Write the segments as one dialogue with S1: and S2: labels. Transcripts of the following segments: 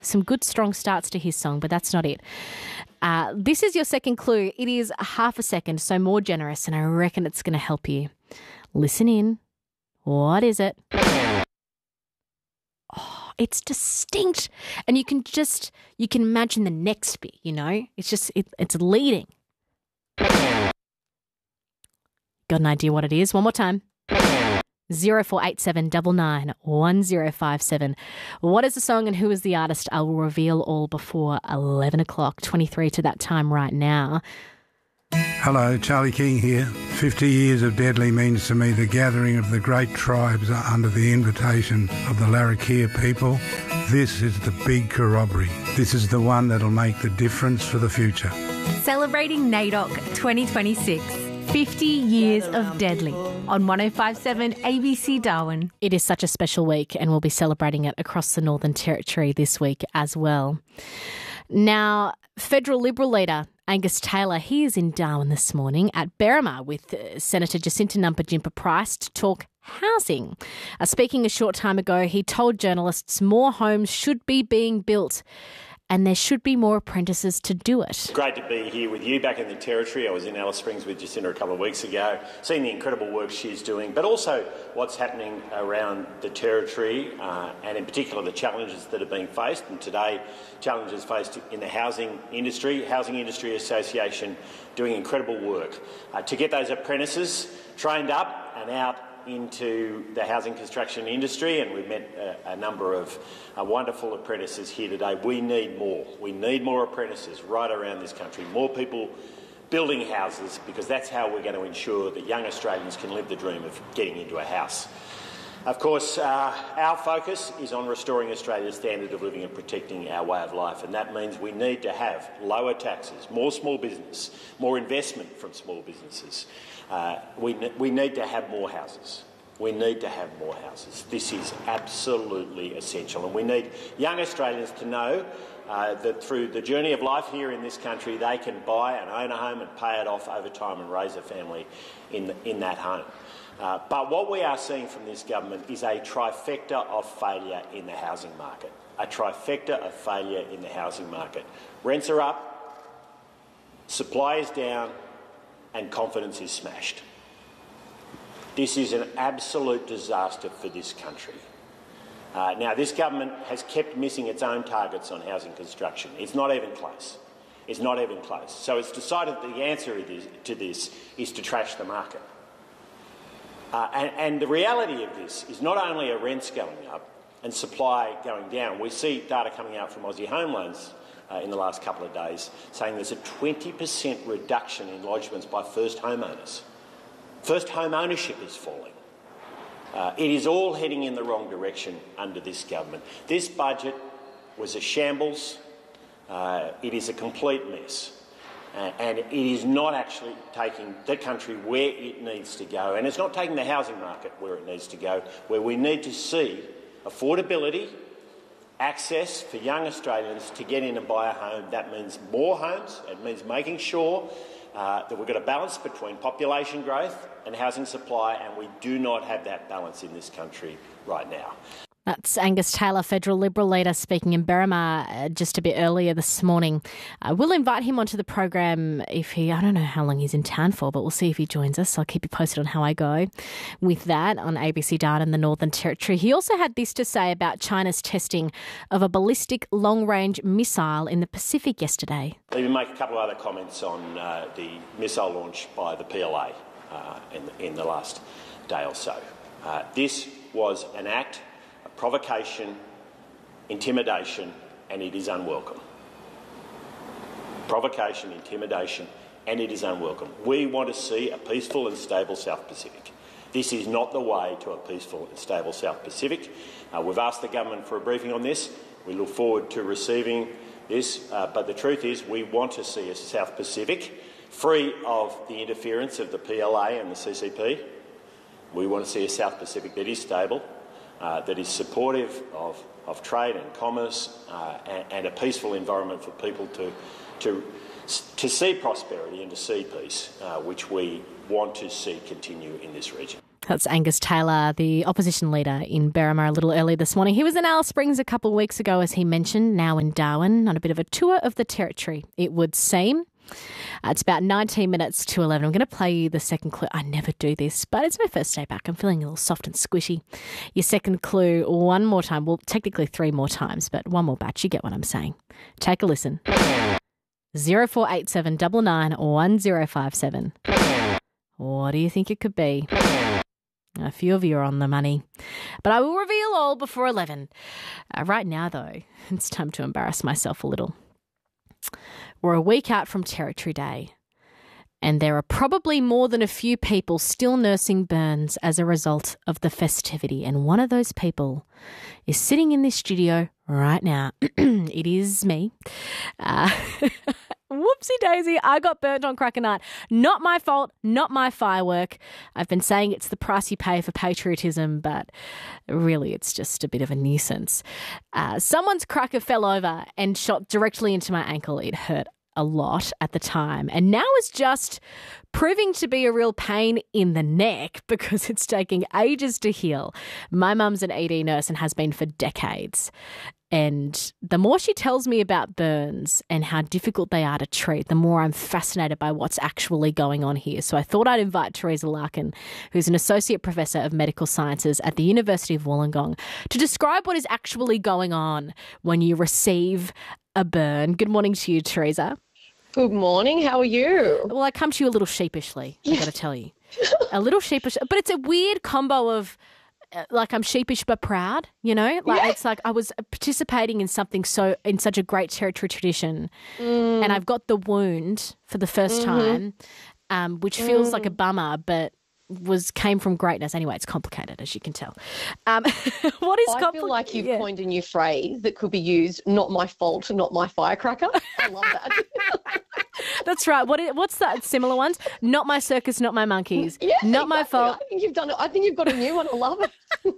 S1: Some good, strong starts to his song, but that's not it. This is your second clue. It is half a second, so more generous, and I reckon it's going to help you. Listen in. What is it? Oh, it's distinct. And you can imagine the next bit, you know? It's leading. Got an idea what it is? One more time. 0487 99 1057. What is the song and who is the artist? I will reveal all before 11 o'clock, 23 to that time right now.
S2: Hello, Charlie King here. 50 years of Deadly means to me the gathering of the great tribes under the invitation of the Larrakia people. This is the big corroboree. This is the one that'll make the difference for the future.
S3: Celebrating NAIDOC 2026. 50 years of Deadly on 105.7 ABC Darwin.
S1: It is such a special week, and we'll be celebrating it across the Northern Territory this week as well. Now, federal Liberal leader Angus Taylor, he is in Darwin this morning at Berrima with Senator Jacinta Nampijinpa-Price to talk housing. Speaking a short time ago, he told journalists more homes should be being built and there should be more apprentices to do it.
S4: Great to be here with you back in the Territory. I was in Alice Springs with Jacinta a couple of weeks ago, seeing the incredible work she's doing, but also what's happening around the Territory and in particular the challenges that are being faced, and today challenges faced in the housing industry. Housing Industry Association doing incredible work to get those apprentices trained up and out into the housing construction industry, and we've met a number of wonderful apprentices here today. We need more. We need more apprentices right around this country, more people building houses, because that's how we're going to ensure that young Australians can live the dream of getting into a house. Of course, our focus is on restoring Australia's standard of living and protecting our way of life, and that means we need to have lower taxes, more small business, more investment from small businesses. We need to have more houses. We need to have more houses. This is absolutely essential, and we need young Australians to know that through the journey of life here in this country, they can buy and own a home and pay it off over time and raise a family in that home. But what we are seeing from this government is a trifecta of failure in the housing market. A trifecta of failure in the housing market. Rents are up, supply is down, and confidence is smashed. This is an absolute disaster for this country. Now, this government has kept missing its own targets on housing construction. It's not even close. It's not even close. So it's decided the answer to this is to trash the market. And the reality of this is not only are rents going up and supply going down. We see data coming out from Aussie Home Loans in the last couple of days saying there's a 20% reduction in lodgements by first homeowners. First home ownership is falling. It is all heading in the wrong direction under this government. This budget was a shambles. It is a complete mess. And it is not actually taking the country where it needs to go, and it's not taking the housing market where it needs to go, where we need to see affordability, access for young Australians to get in and buy a home. That means more homes. It means making sure that we've got a balance between population growth and housing supply, and we do not have that balance in this country right now.
S1: That's Angus Taylor, federal Liberal leader, speaking in Berrima just a bit earlier this morning. We'll invite him onto the program I don't know how long he's in town for, but we'll see if he joins us. I'll keep you posted on how I go with that on ABC Darwin in the Northern Territory. He also had this to say about China's testing of a ballistic long-range missile in the Pacific yesterday.
S4: Let me make a couple of other comments on the missile launch by the PLA in the last day or so. This was an act, provocation, intimidation, and it is unwelcome. Provocation, intimidation, and it is unwelcome. We want to see a peaceful and stable South Pacific. This is not the way to a peaceful and stable South Pacific. We've asked the government for a briefing on this. We look forward to receiving this, but the truth is we want to see a South Pacific free of the interference of the PLA and the CCP. We want to see a South Pacific that is stable, that is supportive of trade and commerce and a peaceful environment for people to see prosperity and to see peace, which we want to see continue in this region.
S1: That's Angus Taylor, the opposition leader in Berrima, a little early this morning. He was in Alice Springs a couple of weeks ago, as he mentioned, now in Darwin, on a bit of a tour of the Territory, it would seem. It's about 19 minutes to 11. I'm going to play you the second clue. I never do this, but it's my first day back. I'm feeling a little soft and squishy. Your second clue one more time. Well, technically 3 more times, but one more batch. You get what I'm saying. Take a listen. 0487 99 1057. What do you think it could be? A few of you are on the money, but I will reveal all before 11. Right now, though, it's time to embarrass myself a little. We're a week out from Territory Day, and there are probably more than a few people still nursing burns as a result of the festivity, and one of those people is sitting in this studio right now. It is me. Whoopsie daisy, I got burnt on Cracker Night. Not my fault, not my firework. I've been saying it's the price you pay for patriotism, but really it's just a bit of a nuisance. Someone's cracker fell over and shot directly into my ankle. It hurt a lot at the time, and now is just proving to be a real pain in the neck because it's taking ages to heal. My mum's an ED nurse and has been for decades. And the more she tells me about burns and how difficult they are to treat, the more I'm fascinated by what's actually going on here. So I thought I'd invite Teresa Larkin, who's an Associate Professor of Medical Sciences at the University of Wollongong, to describe what is actually going on when you receive a burn. Good morning to you, Teresa.
S5: Good morning. How are you?
S1: Well, I come to you a little sheepishly, I've got to tell you. A little sheepish, but it's a weird combo of like I'm sheepish but proud, you know? Like It's like I was participating in something in such a great Territory tradition and I've got the wound for the first time, which feels like a bummer, but came from greatness. Anyway, it's complicated, as you can tell. What is complicated?
S5: I feel like you've coined a new phrase that could be used, not my fault, not my firecracker. I love that.
S1: That's right. What's that similar ones? Not my circus, not my monkeys.
S5: Yeah,
S1: not my fault.
S5: I think you've done it. I think you've got a new one. I love it.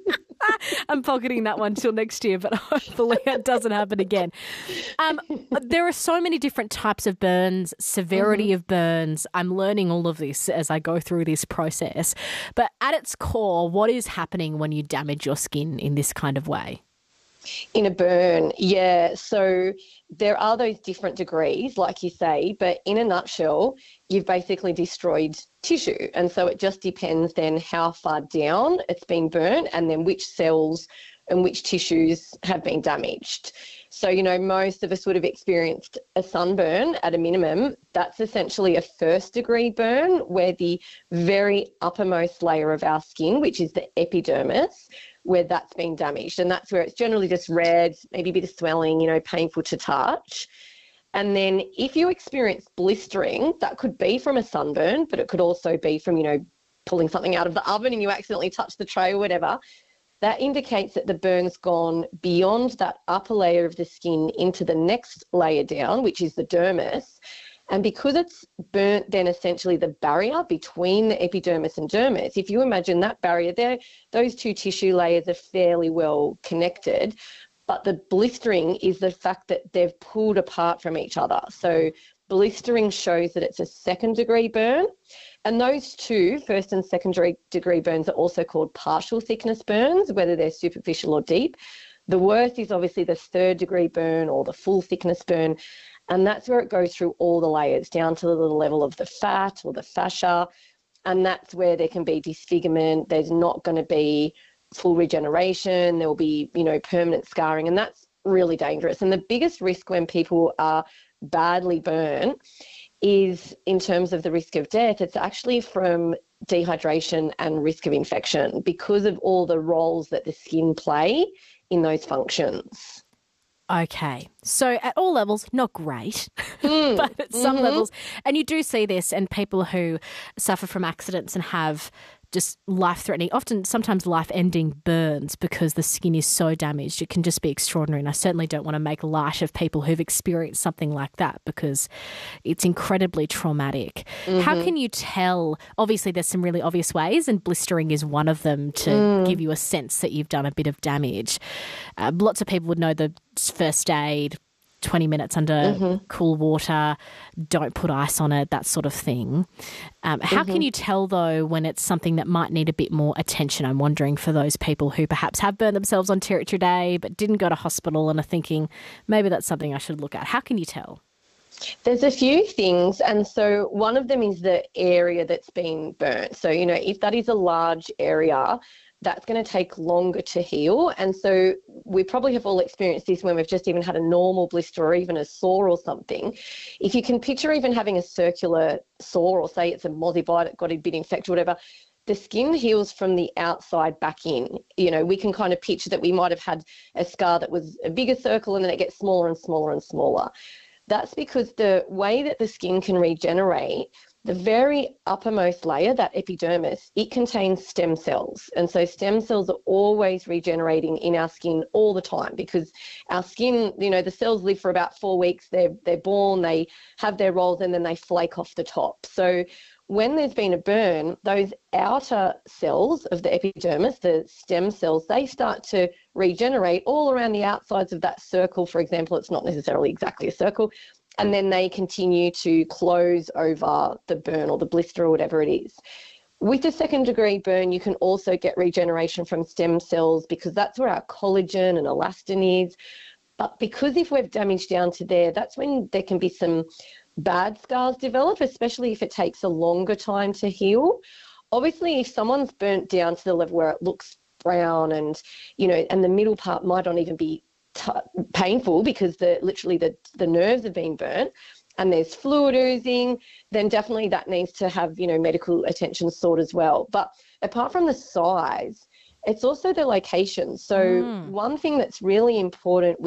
S1: I'm pocketing that one till next year, but hopefully it doesn't happen again. There are so many different types of burns, severity of burns. I'm learning all of this as I go through this process. But at its core, what is happening when you damage your skin in this kind of way?
S5: In a burn, yeah. So there are those different degrees, like you say, but in a nutshell, you've basically destroyed tissue. And so it just depends then how far down it's been burnt and then which cells and which tissues have been damaged. So, you know, most of us would have experienced a sunburn at a minimum. That's essentially a first degree burn where the very uppermost layer of our skin, which is the epidermis, where that's been damaged. And that's where it's generally just red, maybe a bit of swelling, you know, painful to touch. And then if you experience blistering, that could be from a sunburn, but it could also be from, you know, pulling something out of the oven and you accidentally touch the tray or whatever. That indicates that the burn's gone beyond that upper layer of the skin into the next layer down, which is the dermis. And because it's burnt then essentially the barrier between the epidermis and dermis, if you imagine that barrier there, those two tissue layers are fairly well connected. But the blistering is the fact that they've pulled apart from each other. So blistering shows that it's a second degree burn. And those two, first and second degree burns, are also called partial thickness burns, whether they're superficial or deep. The worst is obviously the third degree burn or the full thickness burn. And that's where it goes through all the layers down to the level of the fat or the fascia. And that's where there can be disfigurement. There's not going to be full regeneration. There will be, you know, permanent scarring. And that's really dangerous. And the biggest risk when people are badly burnt is in terms of the risk of death, it's actually from dehydration and risk of infection because of all the roles that the skin play in those functions.
S1: Okay. So at all levels, not great, but at some levels. And you do see this in people who suffer from accidents and have just life-threatening, sometimes life-ending burns because the skin is so damaged. It can just be extraordinary. And I certainly don't want to make light of people who've experienced something like that because it's incredibly traumatic. How can you tell? Obviously, there's some really obvious ways, and blistering is one of them to give you a sense that you've done a bit of damage. Lots of people would know the first aid, 20 minutes under cool water, don't put ice on it, that sort of thing. How can you tell, though, when it's something that might need a bit more attention? I'm wondering for those people who perhaps have burned themselves on Territory Day but didn't go to hospital and are thinking, maybe that's something I should look at. How can you tell?
S5: There's a few things, and so one of them is the area that's been burnt. So, if that is a large area, that's going to take longer to heal. And so we probably have all experienced this when we've just even had a normal blister or even a sore or something. If you can picture even having a circular sore, or say it's a mozzie bite, it got a bit infected, whatever, the skin heals from the outside back in. We can kind of picture that we might have had a scar that was a bigger circle and then it gets smaller and smaller and smaller. That's because the way that the skin can regenerate, the very uppermost layer, that epidermis, it contains stem cells. And so stem cells are always regenerating in our skin all the time, because our skin, the cells live for about 4 weeks. They're born, they have their roles, and then they flake off the top. So when there's been a burn, those outer cells of the epidermis, the stem cells, they start to regenerate all around the outsides of that circle. For example, it's not necessarily exactly a circle. And then they continue to close over the burn or the blister or whatever it is. With a second-degree burn, you can also get regeneration from stem cells, because that's where our collagen and elastin is. But because if we've damaged down to there, that's when there can be some bad scars develop, especially if it takes a longer time to heal. Obviously, if someone's burnt down to the level where it looks brown and, and the middle part might not even be painful because literally the nerves have been burnt and there's fluid oozing, then definitely that needs to have, medical attention sought as well. But apart from the size, it's also the location. So one thing that's really important